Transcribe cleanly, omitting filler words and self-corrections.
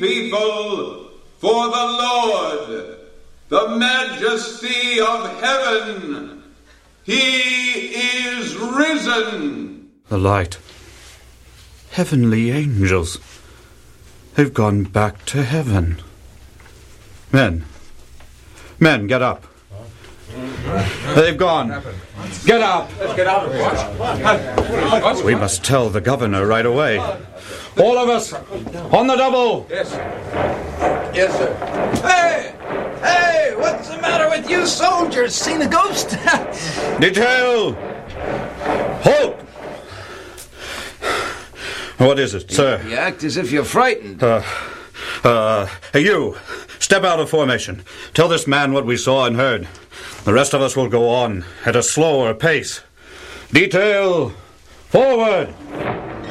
people, for the Lord, the majesty of heaven, he is risen. The light. Heavenly angels. They've gone back to heaven. Men, get up. They've gone. Get up. Let's get out of here. We must tell the governor right away. All of us, on the double. Yes, sir. Yes, sir. Hey, what's the matter with you soldiers? Seen a ghost? Detail! Halt! What is it, sir? You act as if you're frightened. Hey, you, step out of formation. Tell this man what we saw and heard. The rest of us will go on at a slower pace. Detail, forward!